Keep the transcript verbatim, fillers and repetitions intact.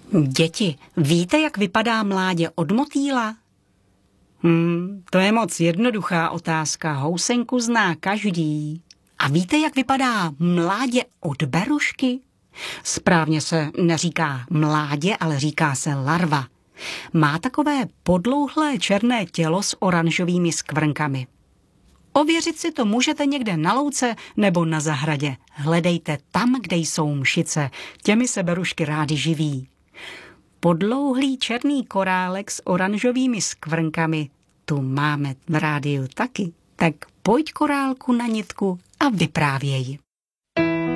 Děti, víte, jak vypadá mládě od motýla? Hmm, to je moc jednoduchá otázka, housenku zná každý. A víte, jak vypadá mládě od berušky? Správně se neříká mládě, ale říká se larva. Má takové podlouhlé černé tělo s oranžovými skvrnkami. Ověřit si to můžete někde na louce nebo na zahradě. Hledejte tam, kde jsou mšice. Těmi se berušky rády živí. Podlouhlý černý korálek s oranžovými skvrnkami tu máme v rádiu taky. Tak pojď, korálku, na nitku a vyprávěj.